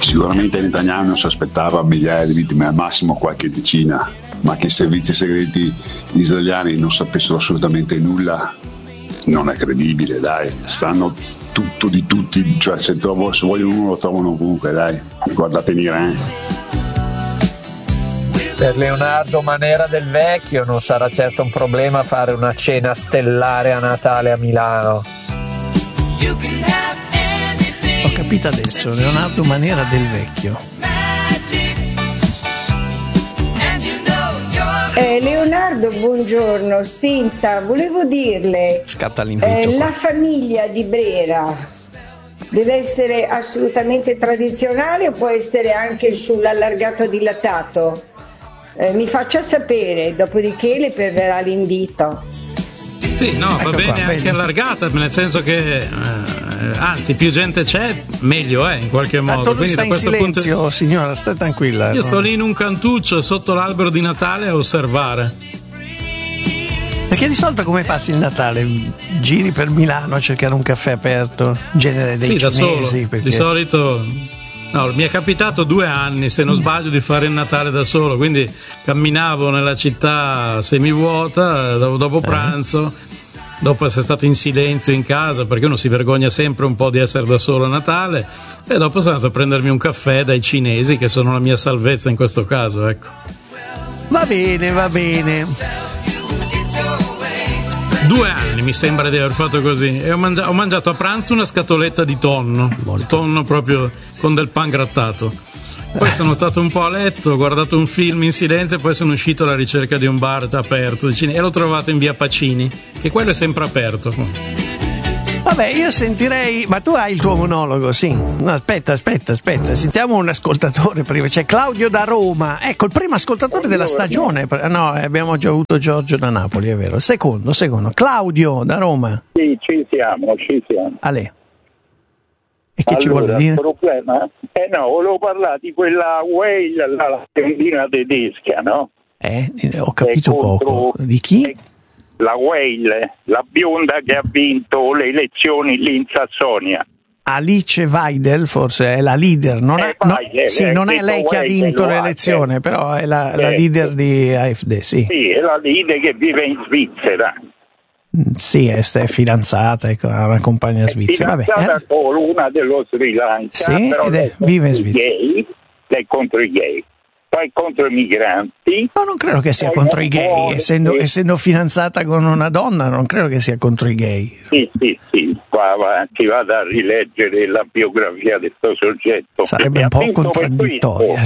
Sicuramente Netanyahu non si aspettava migliaia di vittime, al massimo qualche decina, ma che i servizi segreti israeliani non sapessero assolutamente nulla non è credibile, dai, sanno tutto di tutti, cioè se vogliono uno lo trovano ovunque, dai, guardate in Iran. Per Leonardo Manera del Vecchio non sarà certo un problema fare una cena stellare a Natale a Milano. Ho capito adesso, Leonardo Manera del Vecchio. Leonardo, buongiorno. Senta, volevo dirle, scatta l'invito la famiglia di Brera deve essere assolutamente tradizionale o può essere anche sull'allargato dilattato? Mi faccia sapere, dopodiché le perderà l'invito. Sì, no, va bene qua, anche allargata, nel senso che anzi più gente c'è meglio è in qualche modo. Quindi sta in silenzio, signora, stai tranquilla. Io sto lì in un cantuccio sotto l'albero di Natale a osservare. Perché di solito come passi il Natale? Giri per Milano a cercare un caffè aperto, in genere dei cinesi? Da solo, perché... di solito no, mi è capitato 2 anni, se non sbaglio, di fare il Natale da solo, quindi camminavo nella città semivuota dopo pranzo, dopo essere stato in silenzio in casa, perché uno si vergogna sempre un po' di essere da solo a Natale, e dopo sono andato a prendermi un caffè dai cinesi, che sono la mia salvezza in questo caso, ecco. Va bene. 2 anni mi sembra di aver fatto così, e ho mangiato a pranzo una scatoletta di tonno, tonno proprio con del pan grattato. Poi sono stato un po' a letto, ho guardato un film in silenzio e poi sono uscito alla ricerca di un bar aperto e l'ho trovato in via Pacini, che quello è sempre aperto. Vabbè, io sentirei, ma tu hai il tuo monologo, sì. No, aspetta, sentiamo un ascoltatore prima. C'è Claudio da Roma, ecco il primo ascoltatore della stagione. No, abbiamo già avuto Giorgio da Napoli, è vero. Secondo, Claudio da Roma. Sì, ci siamo. A lei. E che ci vuole dire? Il problema? No, volevo parlare di quella Whale, la tendina tedesca, no? Ho capito poco. Di chi? La Whale, la bionda che ha vinto le elezioni lì in Sassonia. Alice Weidel forse è la leader, non è lei che ha vinto l'elezione, però è la leader di AfD, sì. Sì, è la leader che vive in Svizzera. Sì, è fidanzata, ha una compagna svizzera. Fidanzata con una dello Sri Lanka, sì, però vive in Svizzera. Lei è contro i gay. Poi contro i migranti. No, non credo che sia contro i gay, essendo fidanzata con una donna, non credo che sia contro i gay. Sì, qua ci vado a rileggere la biografia di questo soggetto. Sarebbe un po' contraddittoria,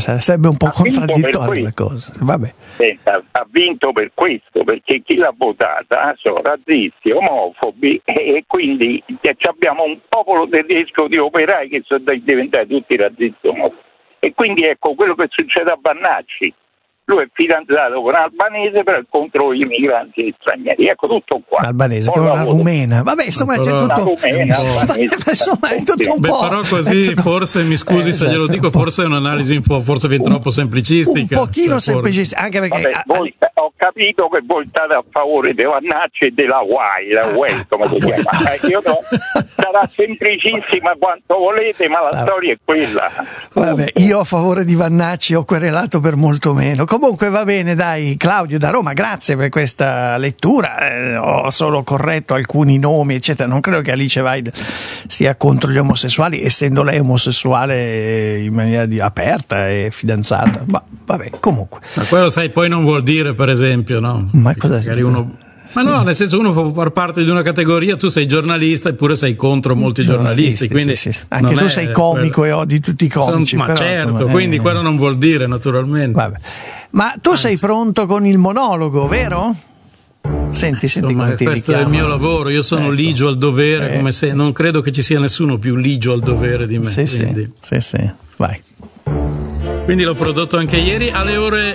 la cosa. Vabbè. Ha vinto per questo, perché chi l'ha votata sono razzisti, omofobi, e quindi abbiamo un popolo tedesco di operai che sono diventati tutti razzisti omofobi. E quindi ecco quello che succede a Vannacci. Lui è fidanzato con un albanese, però è contro i migranti stranieri. Ecco tutto qua. Albanese con una rumena. Vabbè, insomma, c'è tutto. Insomma, è tutto un po'. Però così, forse mi scusi se glielo dico, forse è un'analisi forse troppo semplicistica. Un pochino semplicistica, anche perché. Ho capito che votate a favore di Vannacci e della Whale, come si chiama. Sarà semplicissima quanto volete, ma la storia è quella. Vabbè, io a favore di Vannacci ho querelato per molto meno. Comunque va bene, dai, Claudio da Roma, grazie per questa lettura. Ho solo corretto alcuni nomi, eccetera. Non credo che Alice Weidel sia contro gli omosessuali, essendo lei omosessuale in maniera aperta e fidanzata. Ma vabbè, comunque. Ma quello sai, poi non vuol dire, per esempio, no? Ma cosa significa? Ma no, nel senso, uno fa far parte di una categoria, tu sei giornalista eppure sei contro molti giornalisti, quindi sì. Anche tu sei comico e odi tutti i comici. Ma però, certo, insomma, quindi quello non vuol dire, naturalmente. Vabbè. Ma tu sei pronto con il monologo, vero? Senti come ti questo richiama. È il mio lavoro, io sono ligio al dovere, come se non credo che ci sia nessuno più ligio al dovere di me. Sì, vai. Quindi l'ho prodotto anche ieri alle ore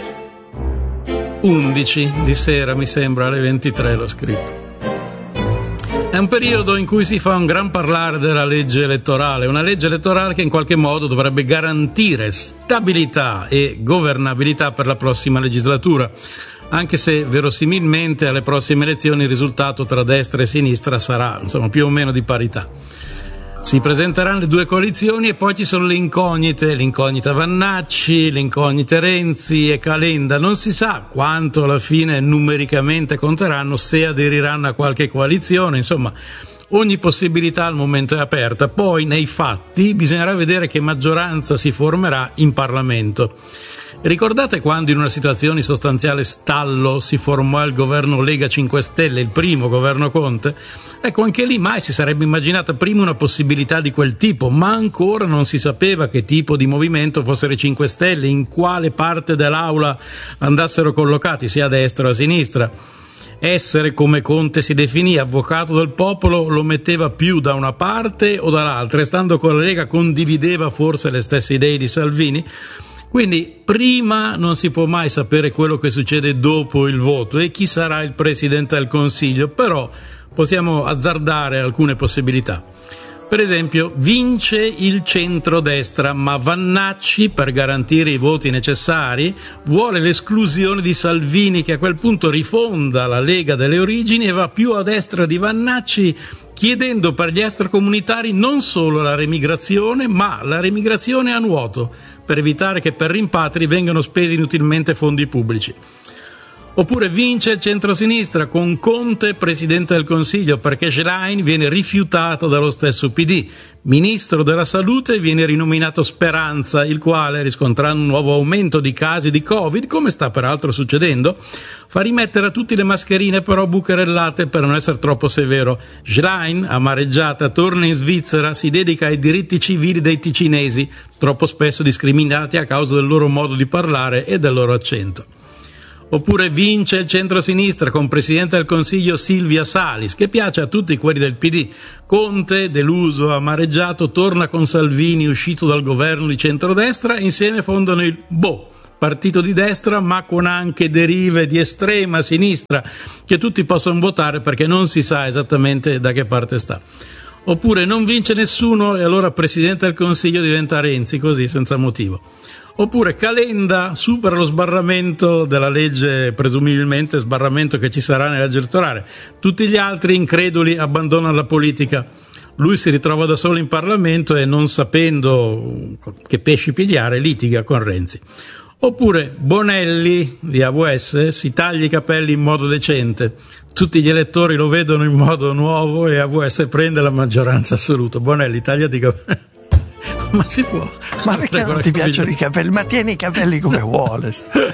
11 di sera, mi sembra, alle 23 l'ho scritto. È un periodo in cui si fa un gran parlare della legge elettorale, una legge elettorale che in qualche modo dovrebbe garantire stabilità e governabilità per la prossima legislatura, anche se verosimilmente alle prossime elezioni il risultato tra destra e sinistra sarà, insomma, più o meno di parità. Si presenteranno le due coalizioni e poi ci sono le incognite, l'incognita Vannacci, le incognite Renzi e Calenda. Non si sa quanto alla fine numericamente conteranno, se aderiranno a qualche coalizione, insomma ogni possibilità al momento è aperta. Poi nei fatti bisognerà vedere che maggioranza si formerà in Parlamento. Ricordate quando in una situazione di sostanziale stallo si formò il governo Lega 5 Stelle, il primo governo Conte? Ecco, anche lì mai si sarebbe immaginata prima una possibilità di quel tipo, ma ancora non si sapeva che tipo di movimento fossero i 5 Stelle, in quale parte dell'aula andassero collocati, sia a destra o a sinistra. Essere, come Conte si definì, avvocato del popolo, lo metteva più da una parte o dall'altra, e stando con la Lega condivideva forse le stesse idee di Salvini. Quindi prima non si può mai sapere quello che succede dopo il voto e chi sarà il Presidente del Consiglio, però possiamo azzardare alcune possibilità. Per esempio, vince il centrodestra, ma Vannacci, per garantire i voti necessari, vuole l'esclusione di Salvini, che a quel punto rifonda la Lega delle origini e va più a destra di Vannacci, chiedendo per gli extracomunitari non solo la remigrazione, ma la remigrazione a nuoto, per evitare che per rimpatri vengano spesi inutilmente fondi pubblici. Oppure vince il centrosinistra con Conte Presidente del Consiglio, perché Schlein viene rifiutato dallo stesso PD. Ministro della Salute viene rinominato Speranza, il quale, riscontrando un nuovo aumento di casi di Covid, come sta peraltro succedendo, fa rimettere a tutti le mascherine però bucherellate per non essere troppo severo. Schlein, amareggiata, torna in Svizzera, si dedica ai diritti civili dei ticinesi, troppo spesso discriminati a causa del loro modo di parlare e del loro accento. Oppure vince il centro-sinistra con Presidente del Consiglio Silvia Salis, che piace a tutti quelli del PD. Conte, deluso, amareggiato, torna con Salvini, uscito dal governo di centrodestra, e insieme fondano il partito di destra, ma con anche derive di estrema sinistra, che tutti possono votare perché non si sa esattamente da che parte sta. Oppure non vince nessuno e allora Presidente del Consiglio diventa Renzi, così, senza motivo. Oppure Calenda supera lo sbarramento della legge, presumibilmente sbarramento che ci sarà nella legge elettorale. Tutti gli altri increduli abbandonano la politica. Lui si ritrova da solo in Parlamento e, non sapendo che pesci pigliare, litiga con Renzi. Oppure Bonelli di AVS si taglia i capelli in modo decente. Tutti gli elettori lo vedono in modo nuovo e AVS prende la maggioranza assoluta. Bonelli, tagliati i capelli. Ma si può. Ma perché non ti piacciono i capelli? Ma tieni i capelli come vuole.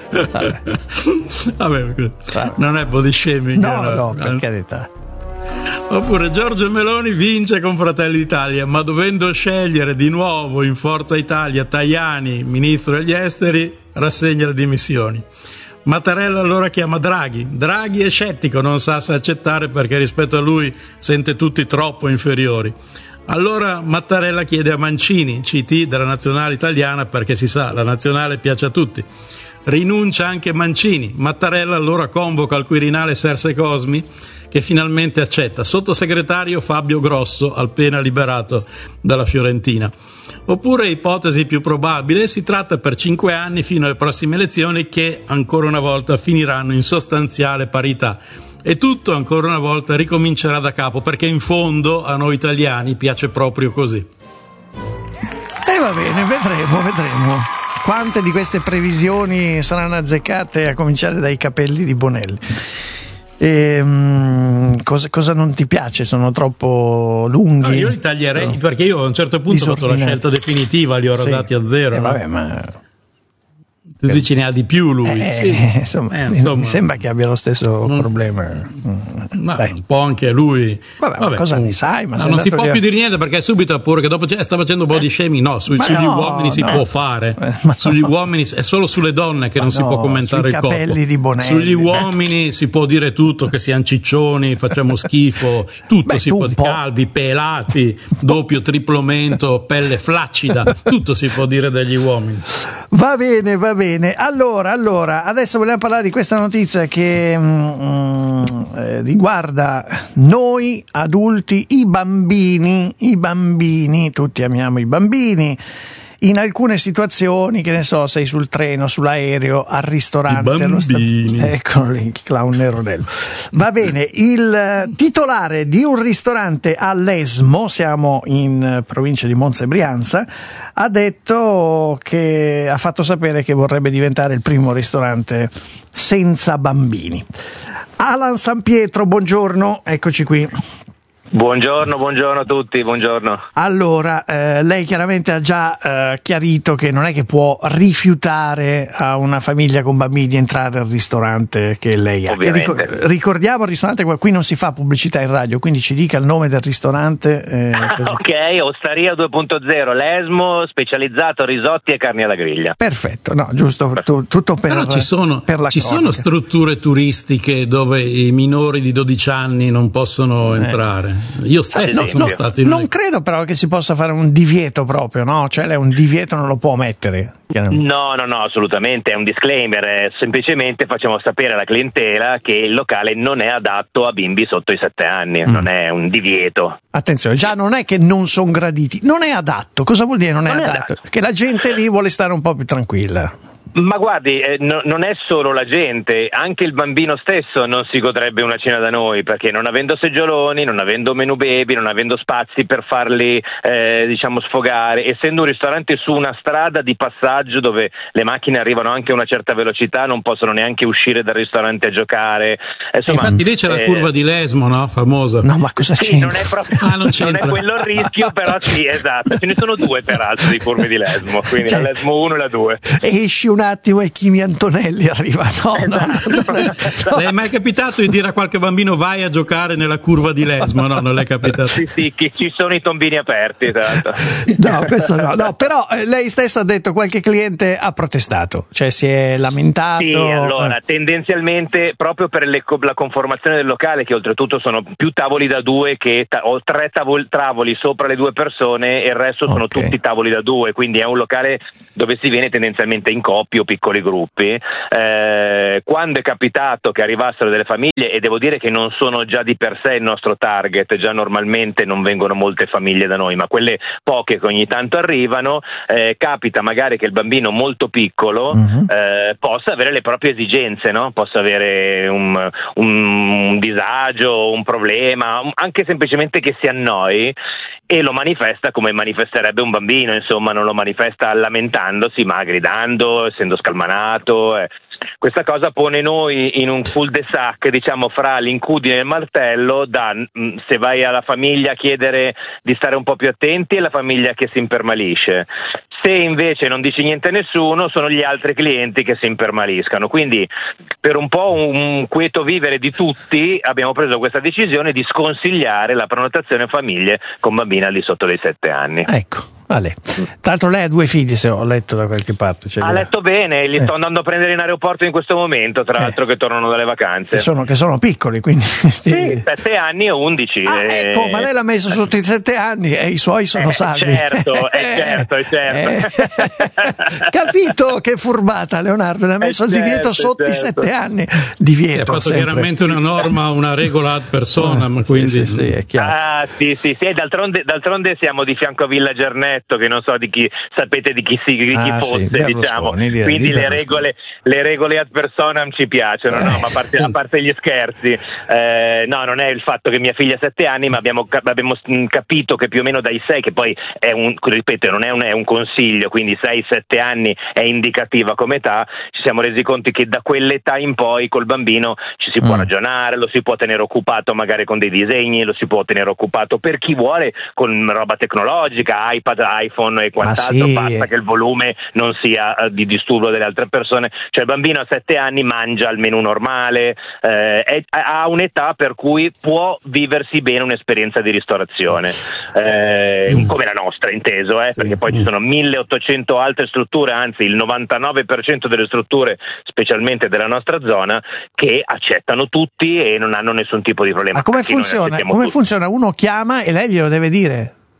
Vabbè, non è body shaming. No, per carità. Oppure Giorgia Meloni vince con Fratelli d'Italia, ma dovendo scegliere di nuovo in Forza Italia Tajani, ministro degli esteri, rassegna le dimissioni. Mattarella allora chiama Draghi. Draghi è scettico, non sa se accettare perché rispetto a lui sente tutti troppo inferiori. Allora Mattarella chiede a Mancini, CT della nazionale italiana, perché si sa, la nazionale piace a tutti. Rinuncia anche Mancini. Mattarella allora convoca al Quirinale Serse Cosmi, che finalmente accetta. Sottosegretario Fabio Grosso, appena liberato dalla Fiorentina. Oppure, ipotesi più probabile, si tratta per 5 anni fino alle prossime elezioni, che ancora una volta finiranno in sostanziale parità. E tutto ancora una volta ricomincerà da capo, perché in fondo a noi italiani piace proprio così. E va bene, vedremo quante di queste previsioni saranno azzeccate, a cominciare dai capelli di Bonelli. Cosa non ti piace? Sono troppo lunghi? No, io li taglierei, perché io a un certo punto ho fatto la scelta definitiva, li ho rasati a zero. Vabbè, ma tu dici ne ha di più lui. Sì. Insomma, mi sembra che abbia lo stesso problema. No, un po' anche lui. Vabbè, cosa ne sai? Ma non si può più dire niente, perché subito pure che dopo sta facendo body shaming. No, sugli uomini si può fare. Sugli uomini è solo sulle donne che non si può commentare il corpo. Capelli di Bonelli. Sugli uomini si può dire tutto, che siano ciccioni, facciamo schifo, tutto si può dire, calvi, pelati, doppio, triplo mento, pelle flaccida, tutto si può dire degli uomini. Va bene. Allora, adesso vogliamo parlare di questa notizia che riguarda noi adulti, i bambini, tutti amiamo i bambini. in alcune situazioni, che ne so, sei sul treno, sull'aereo, al ristorante, eccolo lì, il clown Neronello. Va bene, il titolare di un ristorante all'Esmo, siamo in provincia di Monza e Brianza, ha detto che ha fatto sapere che vorrebbe diventare il primo ristorante senza bambini. Alan San Pietro, buongiorno, eccoci qui. Buongiorno a tutti, buongiorno. Allora, lei chiaramente ha già chiarito che non è che può rifiutare a una famiglia con bambini di entrare al ristorante che lei ha. Ricordiamo il ristorante, qui non si fa pubblicità in radio, quindi ci dica il nome del ristorante. Ok, Osteria 2.0, l'Esmo, specializzato risotti e carni alla griglia. Perfetto, no, giusto, tutto per Però ci sono strutture turistiche dove i minori di 12 anni non possono entrare. Io stesso sono stato in non credo però che si possa fare un divieto proprio, no? Cioè lei un divieto non lo può mettere. No, assolutamente, è un disclaimer, semplicemente facciamo sapere alla clientela che il locale non è adatto a bimbi sotto i 7 anni, non è un divieto. Attenzione, già non è che non sono graditi, non è adatto. Cosa vuol dire non è adatto? Che la gente lì vuole stare un po' più tranquilla. Ma guardi, non è solo la gente, anche il bambino stesso non si godrebbe una cena da noi, perché non avendo seggioloni, non avendo menù baby, non avendo spazi per farli sfogare, essendo un ristorante su una strada di passaggio dove le macchine arrivano anche a una certa velocità, non possono neanche uscire dal ristorante a giocare. Insomma, infatti lì c'è la curva di Lesmo, no? Famosa. No, ma cosa c'è? Non è proprio non è quello il rischio, però sì, esatto. Ce ne sono 2 peraltro di curve di Lesmo, quindi la Lesmo 1 e la 2. Esci un attimo e Kimi Antonelli arriva. No. Le è mai capitato di dire a qualche bambino vai a giocare nella curva di Lesmo? No, non le è capitato. Sì, ci sono i tombini aperti, esatto. No, questo no, però lei stessa ha detto qualche cliente ha protestato, cioè si è lamentato. Sì, allora, tendenzialmente proprio per la conformazione del locale, che oltretutto sono più tavoli da 2 che o 3 tavoli sopra le 2 persone e il resto sono tutti tavoli da 2, quindi è un locale dove si viene tendenzialmente in coppie o piccoli gruppi. Quando è capitato che arrivassero delle famiglie, e devo dire che non sono già di per sé il nostro target, già normalmente non vengono molte famiglie da noi, ma quelle poche che ogni tanto arrivano, capita magari che il bambino molto piccolo possa avere le proprie esigenze, no? Possa avere un disagio, un problema, anche semplicemente che si annoi, e lo manifesta come manifesterebbe un bambino, insomma non lo manifesta lamentandosi, ma gridando, essendo scalmanato. Questa cosa pone noi in un cul-de-sac, diciamo, fra l'incudine e il martello, se vai alla famiglia a chiedere di stare un po' più attenti, è la famiglia che si impermalisce. Se invece non dici niente a nessuno, sono gli altri clienti che si impermaliscano. Quindi, per un po' un quieto vivere di tutti, abbiamo preso questa decisione di sconsigliare la prenotazione a famiglie con bambini al di sotto dei 7 anni. Ecco. Vale. Tra l'altro lei ha 2 figli, se ho letto da qualche parte. Ha letto bene, li sto andando a prendere in aeroporto in questo momento, tra l'altro, che tornano dalle vacanze. Che sono piccoli, quindi. Sì, 7 anni e 11. Ecco, ma lei l'ha messo sotto i 7 anni e i suoi sono salvi. Certo. Capito che furbata, Leonardo, l'ha messo il divieto sotto i 7 anni. Divieto. Ha fatto chiaramente una norma, una regola ad personam, quindi. Sì, è chiaro. Sì, d'altronde siamo di fianco a Villa Gernetto, che non so di chi, sapete di chi fosse, diciamo. Quindi le regole ad personam ci piacciono, no? Ma a parte gli scherzi, no, non è il fatto che mia figlia ha 7 anni, ma abbiamo capito che più o meno dai 6, che poi ripeto, non è un consiglio, quindi 6-7 anni è indicativa come età, ci siamo resi conto che da quell'età in poi col bambino ci si può ragionare, lo si può tenere occupato magari con dei disegni, lo si può tenere occupato per chi vuole con roba tecnologica, iPad, iPhone e quant'altro, basta che il volume non sia di disturbo delle altre persone. Cioè il bambino a 7 anni mangia il menù normale, ha un'età per cui può viversi bene un'esperienza di ristorazione, come la nostra, inteso, perché poi ci sono 1800 altre strutture, anzi il 99% delle strutture, specialmente della nostra zona, che accettano tutti e non hanno nessun tipo di problema. Ma come funziona? Come funziona? Uno chiama e lei glielo deve dire?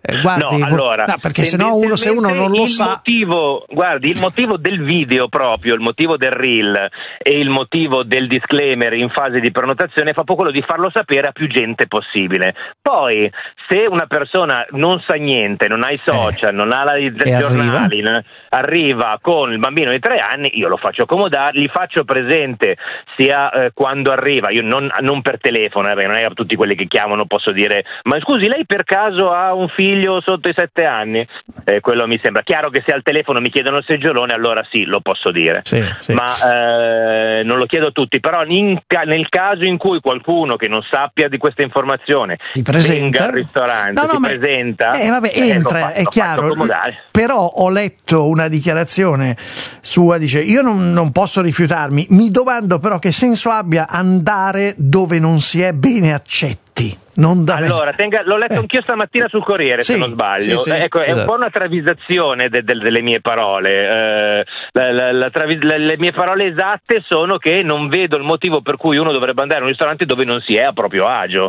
Guardi, no, allora, no, perché se uno non lo sa. Guardi, il motivo del video proprio, il motivo del reel e il motivo del disclaimer in fase di prenotazione fa quello di farlo sapere a più gente possibile. Poi, se una persona non sa niente, non ha i social, non ha i giornali, arriva con il bambino di 3 anni, io lo faccio accomodare, gli faccio presente sia quando arriva, io non per telefono, non è tutti quelli che chiamano posso dire, ma scusi, lei per caso ha un figlio sotto i 7 anni? Quello mi sembra chiaro che se al telefono mi chiedono il seggiolone, allora sì, lo posso dire, ma non lo chiedo a tutti, però nel caso in cui qualcuno che non sappia di questa informazione venga al ristorante, presenta, entra, è chiaro, però ho letto una dichiarazione sua, dice io non posso rifiutarmi, mi domando però che senso abbia andare dove non si è bene accetti. Allora, l'ho letto anch'io stamattina sul Corriere, se non sbaglio. Ecco, è un po' una travisazione delle mie parole. Le mie parole esatte sono che non vedo il motivo per cui uno dovrebbe andare a un ristorante dove non si è a proprio agio.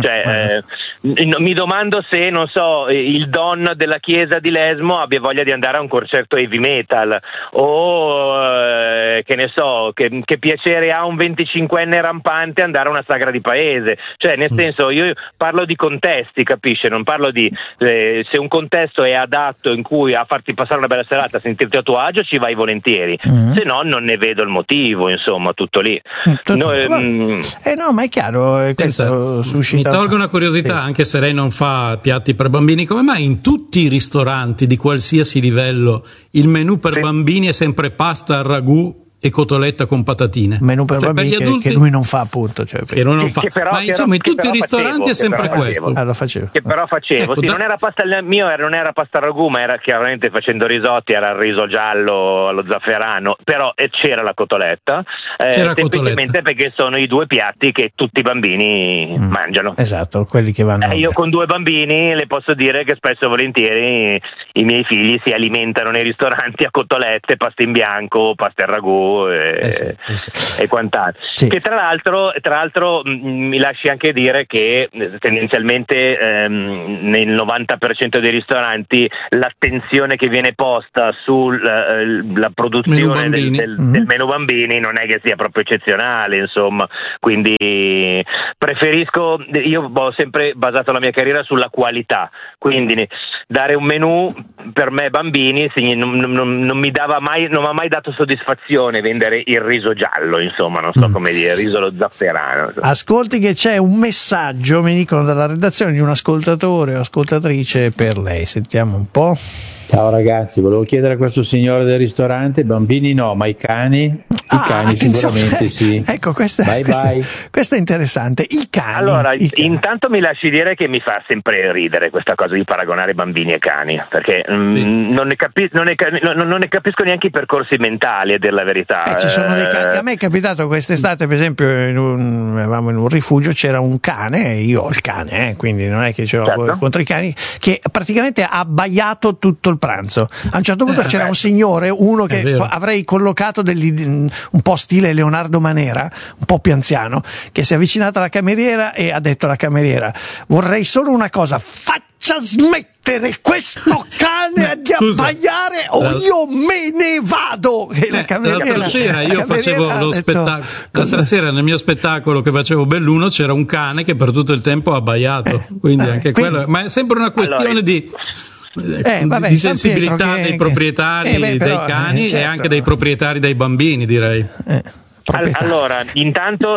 Mi domando se, non so, il don della chiesa di Lesmo abbia voglia di andare a un concerto heavy metal o che ne so, che piacere ha un 25enne rampante andare a una sagra di paese. Cioè, nel senso, io parlo di contesti, capisce? Non parlo di se un contesto è adatto in cui a farti passare una bella serata, a sentirti a tuo agio, ci vai volentieri. Se no, non ne vedo il motivo, insomma, tutto lì. No, ma è chiaro, questo suscita. Mi tolgo una curiosità, anche se lei non fa piatti per bambini, come mai in tutti i ristoranti di qualsiasi livello il menù per bambini è sempre pasta al ragù e cotoletta con patatine? Menù per bambini che lui non fa, appunto, cioè, che lui non fa. Ma insomma in tutti i ristoranti è sempre questo. Lo facevo. Che però facevo, sì, non era pasta al mio, non era pasta al ragù, ma era chiaramente facendo risotti, era il riso giallo allo zafferano, però c'era la cotoletta, semplicemente perché sono i 2 piatti che tutti i bambini mangiano. Esatto, quelli che vanno. Io con 2 bambini le posso dire che spesso e volentieri i miei figli si alimentano nei ristoranti a cotolette, pasta in bianco, pasta al ragù e quant'altro. Che tra l'altro mi lasci anche dire che tendenzialmente nel 90% dei ristoranti l'attenzione che viene posta sulla produzione del menù bambini non è che sia proprio eccezionale, insomma, quindi io ho sempre basato la mia carriera sulla qualità, quindi dare un menù per me bambini non mi ha mai dato soddisfazione vendere il riso giallo, insomma, non so come dire, il riso allo zafferano. Ascolti che c'è un messaggio, mi dicono dalla redazione, di un ascoltatore o ascoltatrice per lei, sentiamo un po'. Ciao ragazzi, volevo chiedere a questo signore del ristorante, bambini no, ma i cani? I cani sicuramente sì. Ecco, questa è interessante. I cani. Allora, intanto mi lasci dire che mi fa sempre ridere questa cosa di paragonare bambini e cani, perché non ne capisco neanche i percorsi mentali, a dir la verità. Ci sono dei cani. A me è capitato quest'estate, per esempio, eravamo in un rifugio, c'era un cane, io ho il cane, quindi non è che ce l'ho contro i cani, che praticamente ha abbaiato tutto il pranzo. A un certo punto c'era un signore, uno che avrei collocato un po' stile Leonardo Manera, un po' più anziano, che si è avvicinato alla cameriera e ha detto alla cameriera: vorrei solo una cosa, faccia smettere questo cane di abbaiare o io me ne vado. L'altra sera io facevo lo spettacolo, l'altra sera nel mio spettacolo che facevo Belluno c'era un cane che per tutto il tempo ha abbaiato, quindi anche quello, ma è sempre una questione di sensibilità dei proprietari dei cani e anche dei proprietari dei bambini, direi. Allora, intanto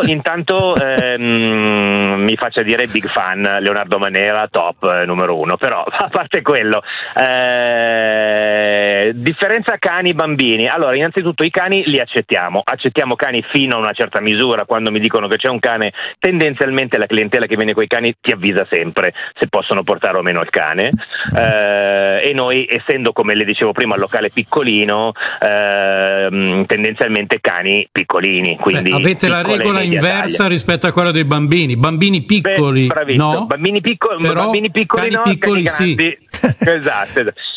mi faccia dire big fan, Leonardo Manera top numero 1, però a parte quello, differenza cani-bambini. Allora, innanzitutto i cani li accettiamo cani fino a una certa misura. Quando mi dicono che c'è un cane, tendenzialmente la clientela che viene coi cani ti avvisa sempre se possono portare o meno il cane, e noi, essendo, come le dicevo prima, il locale piccolino, tendenzialmente cani piccolini. Quindi avete la regola inversa rispetto a quella dei bambini piccoli. No, bambini piccoli però no, piccoli cani sì. grandi. Esatto.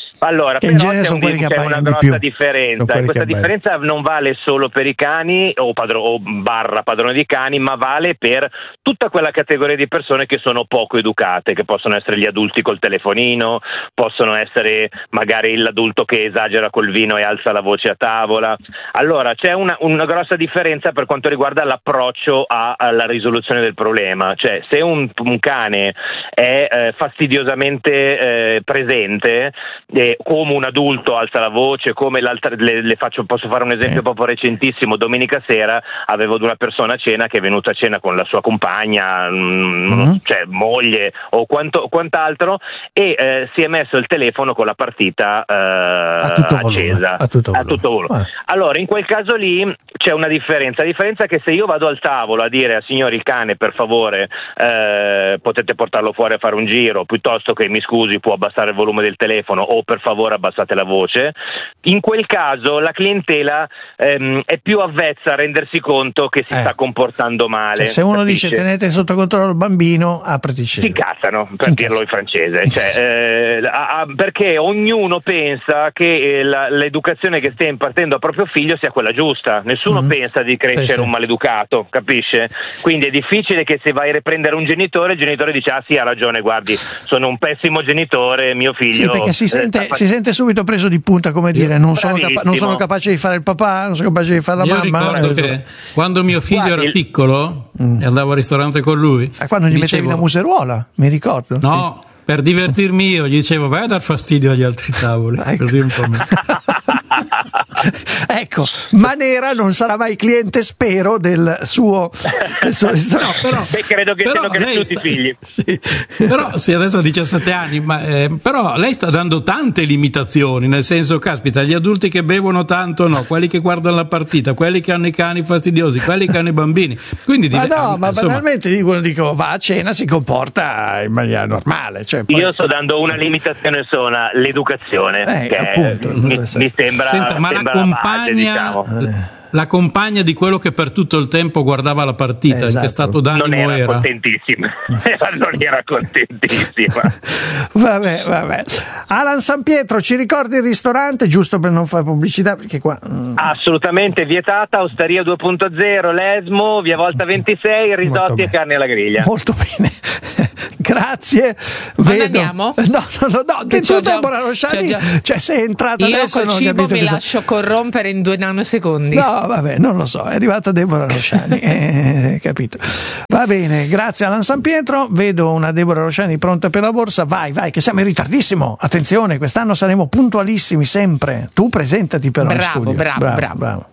Allora, che però in genere c'è sono quelli che c'è una abbaiano di grossa più. differenza, e questa differenza non vale solo per i cani o barra padroni di cani, ma vale per tutta quella categoria di persone che sono poco educate, che possono essere gli adulti col telefonino, possono essere magari l'adulto che esagera col vino e alza la voce a tavola. Allora c'è una grossa differenza per quanto riguarda l'approccio alla risoluzione del problema, cioè se un cane è fastidiosamente presente, come un adulto alza la voce, come posso fare un esempio proprio recentissimo. Domenica sera avevo una persona a cena che è venuta a cena con la sua compagna, cioè moglie o quant'altro, e si è messo il telefono con la partita accesa a tutto volume. Allora in quel caso lì c'è una differenza. La differenza è che se io vado al tavolo a dire signori il cane per favore potete portarlo fuori a fare un giro, piuttosto che mi scusi può abbassare il volume del telefono o per favore abbassate la voce, in quel caso la clientela è più avvezza a rendersi conto che si sta comportando male. Cioè, se uno capisce? dice tenete sotto controllo il bambino, apriti cielo. Si cazzano, per dirlo in francese, cioè, perché ognuno pensa che l'educazione che stia impartendo a proprio figlio sia quella giusta. Nessuno pensa di crescere un maleducato, capisce? Quindi è difficile che se vai a riprendere un genitore, il genitore dice sì, ha ragione, guardi, sono un pessimo genitore, mio figlio. Sì, perché si sente subito preso di punta, come dire, non sono capace di fare il papà, non sono capace di fare la mamma. Io ricordo che quando mio figlio era piccolo e andavo al ristorante con lui, quando gli mettevi la museruola, mi ricordo. No, per divertirmi io gli dicevo vai a dar fastidio agli altri tavoli, così un po'. Ecco, Manera non sarà mai cliente, spero, del suo ristorante. Però credo che siano cresciuti i figli. Sì. Però sì, adesso ha 17 anni, però lei sta dando tante limitazioni, nel senso, caspita, gli adulti che bevono tanto no, quelli che guardano la partita, quelli che hanno i cani fastidiosi, quelli che hanno i bambini. Quindi ma banalmente dico va a cena, si comporta in maniera normale. Cioè, poi... Io sto dando una limitazione sola, l'educazione, che appunto, mi sembra. Senta, ma sembra la compagna, base, diciamo. La compagna di quello che per tutto il tempo guardava la partita, in che stato d'animo non era era? Contentissima. Non era contentissima. Vabbè. Alan San Pietro, ci ricordi il ristorante, giusto per non fare pubblicità, perché qua assolutamente vietata, Osteria 2.0, Lesmo, via Volta 26, risotti e carne alla griglia. Molto bene. Grazie. Andiamo? No, tu Deborah Rosciani, cioè sei entrata io adesso col non cibo capito mi lascio corrompere in 2 nanosecondi. No, vabbè, non lo so, è arrivata Deborah Rosciani, capito. Va bene, grazie Alan San Pietro, vedo una Deborah Rosciani pronta per la borsa, vai, che siamo in ritardissimo, attenzione, quest'anno saremo puntualissimi sempre, tu presentati però in studio. Bravo.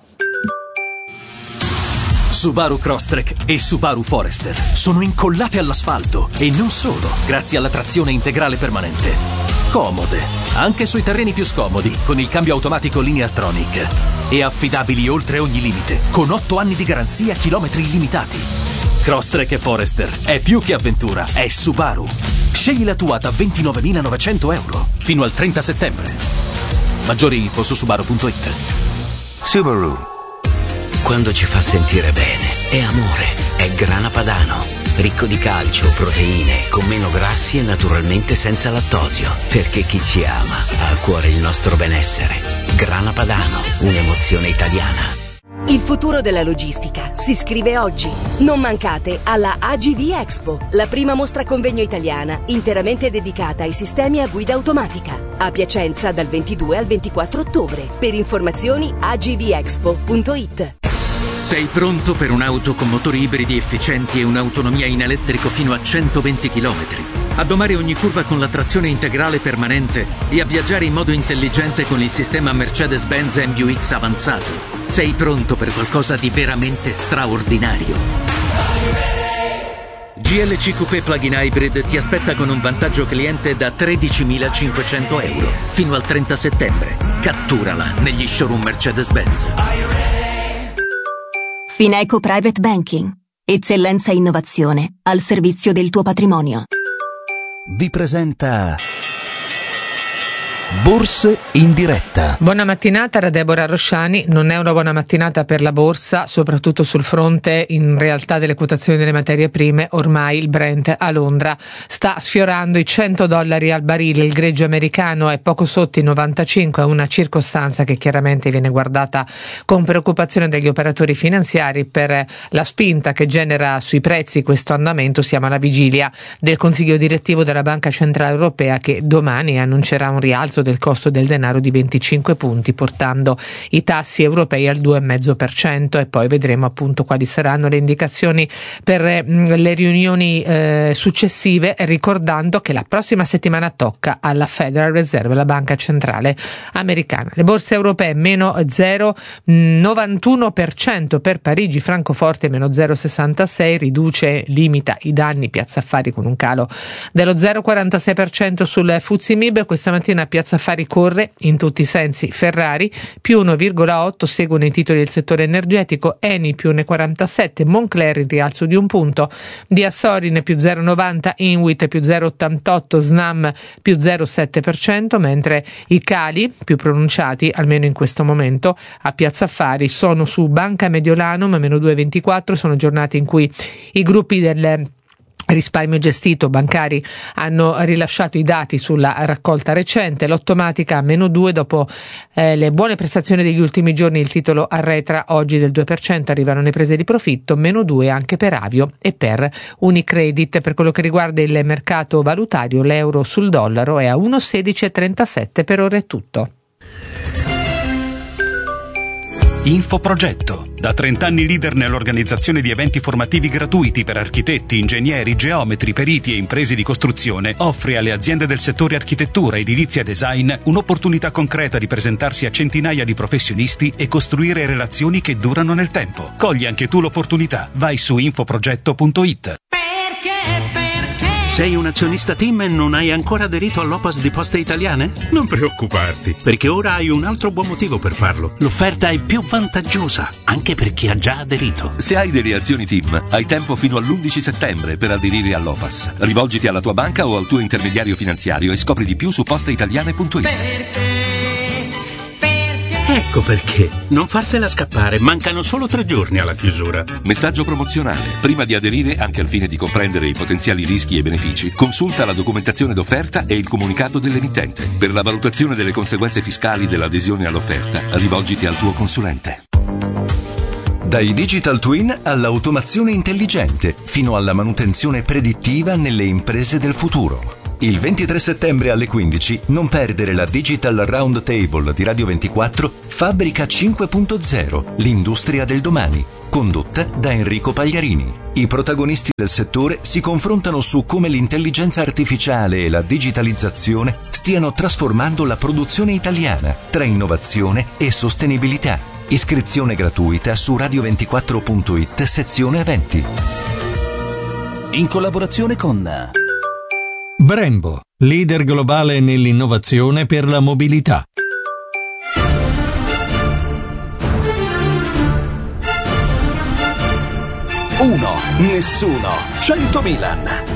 Subaru Crosstrek e Subaru Forester sono incollate all'asfalto e non solo, grazie alla trazione integrale permanente. Comode, anche sui terreni più scomodi, con il cambio automatico Lineartronic. E affidabili oltre ogni limite, con 8 anni di garanzia, chilometri illimitati. Crosstrek e Forester è più che avventura, è Subaru. Scegli la tua da 29.900 euro fino al 30 settembre. Maggiori info su Subaru.it. Subaru. Quando ci fa sentire bene, è amore, è Grana Padano. Ricco di calcio, proteine, con meno grassi e naturalmente senza lattosio. Perché chi ci ama ha a cuore il nostro benessere. Grana Padano, un'emozione italiana. Il futuro della logistica si scrive oggi. Non mancate alla AGV Expo, la prima mostra convegno italiana interamente dedicata ai sistemi a guida automatica. A Piacenza dal 22 al 24 ottobre. Per informazioni agvexpo.it. Sei pronto per un'auto con motori ibridi efficienti e un'autonomia in elettrico fino a 120 km? A domare ogni curva con la trazione integrale permanente e a viaggiare in modo intelligente con il sistema Mercedes-Benz MBUX avanzato? Sei pronto per qualcosa di veramente straordinario? GLC Coupé Plug-in Hybrid ti aspetta con un vantaggio cliente da 13.500 euro fino al 30 settembre. Catturala negli showroom Mercedes-Benz. Fineco Private Banking. Eccellenza e innovazione al servizio del tuo patrimonio. Vi presenta Borse in diretta. Buona mattinata da Deborah Rosciani. Non è una buona mattinata per la borsa, soprattutto sul fronte in realtà delle quotazioni delle materie prime. Ormai il Brent a Londra sta sfiorando i $100 al barile, il greggio americano è poco sotto i 95, è una circostanza che chiaramente viene guardata con preoccupazione dagli operatori finanziari per la spinta che genera sui prezzi questo andamento. Siamo alla vigilia del Consiglio direttivo della Banca Centrale Europea, che domani annuncerà un rialzo del costo del denaro di 25 punti, portando i tassi europei al 2,5%, e poi vedremo appunto quali saranno le indicazioni per le riunioni successive, ricordando che la prossima settimana tocca alla Federal Reserve, la banca centrale americana. Le borse europee meno 0,91% per Parigi, Francoforte meno 0,66, limita i danni Piazza Affari con un calo dello 0,46% sul FTSE MIB. Questa mattina Piazza Affari corre in tutti i sensi. Ferrari più 1,8, seguono i titoli del settore energetico, Eni più 1,47, Moncler in rialzo di un punto, Diasorin più 0,90, Inwit più 0,88, Snam più 0,7%, mentre i cali più pronunciati, almeno in questo momento, a Piazza Affari sono su Banca Mediolanum meno 2,24, sono giornate in cui i gruppi del risparmio gestito bancari hanno rilasciato i dati sulla raccolta recente. L'Ottomatica meno 2 dopo le buone prestazioni degli ultimi giorni, il titolo arretra oggi del 2%, arrivano le prese di profitto, meno 2 anche per Avio e per Unicredit. Per quello che riguarda il mercato valutario, l'euro sul dollaro è a 1,1637. Per ora è tutto. Infoprogetto. Da 30 anni leader nell'organizzazione di eventi formativi gratuiti per architetti, ingegneri, geometri, periti e imprese di costruzione, offre alle aziende del settore architettura, edilizia e design un'opportunità concreta di presentarsi a centinaia di professionisti e costruire relazioni che durano nel tempo. Cogli anche tu l'opportunità. Vai su infoprogetto.it. Sei un azionista TIM e non hai ancora aderito all'OPAS di Poste Italiane? Non preoccuparti, perché ora hai un altro buon motivo per farlo. L'offerta è più vantaggiosa, anche per chi ha già aderito. Se hai delle azioni TIM, hai tempo fino all'11 settembre per aderire all'OPAS. Rivolgiti alla tua banca o al tuo intermediario finanziario e scopri di più su posteitaliane.it. Ecco perché. Non fartela scappare, mancano solo 3 giorni alla chiusura. Messaggio promozionale. Prima di aderire, anche al fine di comprendere i potenziali rischi e benefici, consulta la documentazione d'offerta e il comunicato dell'emittente. Per la valutazione delle conseguenze fiscali dell'adesione all'offerta, rivolgiti al tuo consulente. Dai digital twin all'automazione intelligente, fino alla manutenzione predittiva nelle imprese del futuro. Il 23 settembre alle 15 non perdere la Digital Round Table di Radio 24 Fabbrica 5.0, l'industria del domani, condotta da Enrico Pagliarini. I protagonisti del settore si confrontano su come l'intelligenza artificiale e la digitalizzazione stiano trasformando la produzione italiana tra innovazione e sostenibilità. Iscrizione gratuita su radio24.it sezione eventi. In collaborazione con Brembo, leader globale nell'innovazione per la mobilità. 1, nessuno, 100 Milan.